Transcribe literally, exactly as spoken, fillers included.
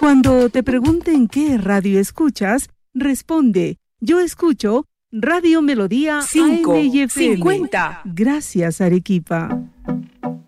Cuando te pregunten qué radio escuchas, responde, yo escucho Radio Melodía cinco A M y F M. cincuenta. Gracias, Arequipa.